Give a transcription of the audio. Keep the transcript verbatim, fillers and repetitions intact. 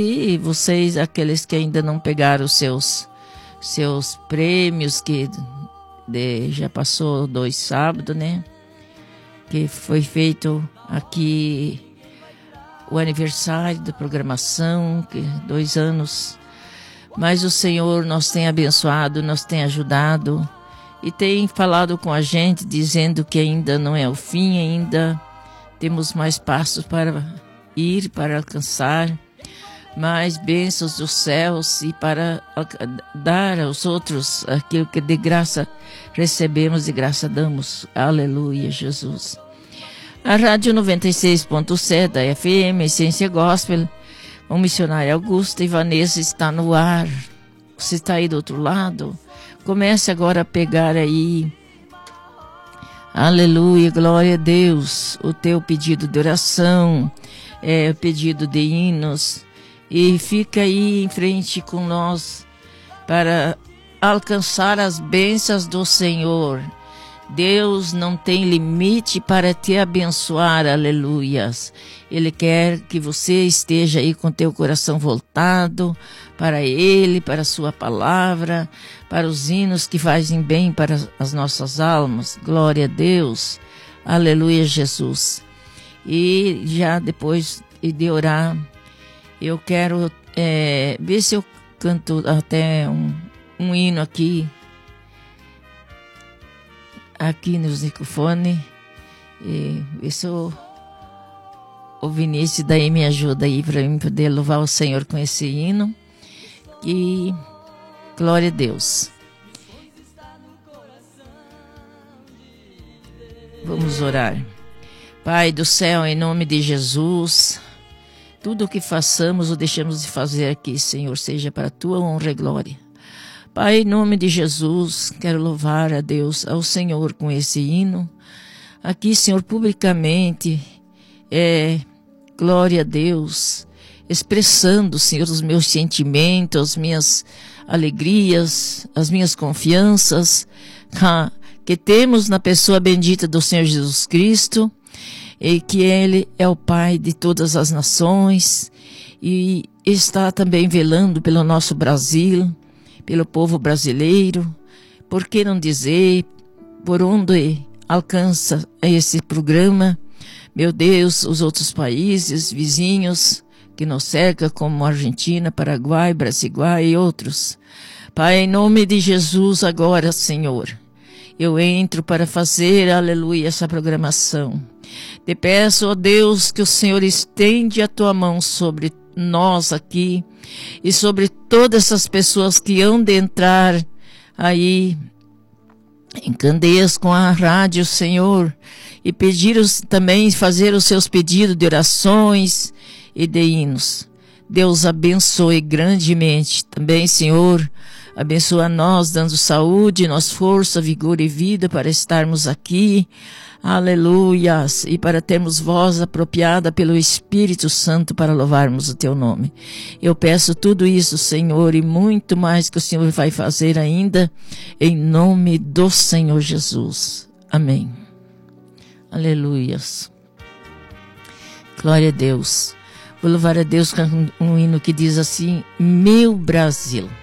E vocês, aqueles que ainda não pegaram os seus, seus prêmios, que de, já passou dois sábados, né? Que foi feito aqui o aniversário da programação, que dois anos. Mas o Senhor nos tem abençoado, nos tem ajudado e tem falado com a gente, dizendo que ainda não é o fim, ainda temos mais passos para ir, para alcançar mais bênçãos dos céus e para dar aos outros aquilo que de graça recebemos e graça damos. Aleluia, Jesus. A Rádio noventa e seis ponto sete da F M, Essência Gospel, o missionário Augusto e Vanessa está no ar. Você está aí do outro lado? Comece agora a pegar aí, aleluia, glória a Deus, o teu pedido de oração, é, o pedido de hinos, e fica aí em frente com nós para alcançar as bênçãos do Senhor. Deus não tem limite para te abençoar, aleluias. Ele quer que você esteja aí com teu coração voltado para Ele, para a sua palavra, para os hinos que fazem bem para as nossas almas. Glória a Deus, aleluia, Jesus. E já depois de orar, eu quero é, ver se eu canto até um, um hino aqui, aqui no microfone, e ver se o, o Vinícius daí me ajuda aí para eu poder louvar o Senhor com esse hino. E glória a Deus. Vamos orar. Pai do céu, em nome de Jesus, tudo o que façamos ou deixamos de fazer aqui, Senhor, seja para a tua honra e glória. Pai, em nome de Jesus, quero louvar a Deus, ao Senhor com esse hino. Aqui, Senhor, publicamente, é, glória a Deus, expressando, Senhor, os meus sentimentos, as minhas alegrias, as minhas confianças, que temos na pessoa bendita do Senhor Jesus Cristo, e que Ele é o Pai de todas as nações, e está também velando pelo nosso Brasil, pelo povo brasileiro. Por que não dizer, por onde alcança esse programa, meu Deus, os outros países vizinhos que nos cercam, como Argentina, Paraguai, Brasil e outros. Pai, em nome de Jesus agora, Senhor, eu entro para fazer, aleluia, essa programação. Te peço, ó Deus, que o Senhor estende a tua mão sobre nós aqui e sobre todas essas pessoas que hão de entrar aí em Candeias com a rádio, Senhor, e pedir os, também fazer os seus pedidos de orações e de hinos. Deus abençoe grandemente também, Senhor. Abençoa nós, dando saúde, nós força, vigor e vida para estarmos aqui. Aleluias! E para termos voz apropriada pelo Espírito Santo para louvarmos o teu nome. Eu peço tudo isso, Senhor, e muito mais que o Senhor vai fazer ainda, em nome do Senhor Jesus. Amém. Aleluias. Glória a Deus. Vou louvar a Deus com um hino que diz assim: meu Brasil.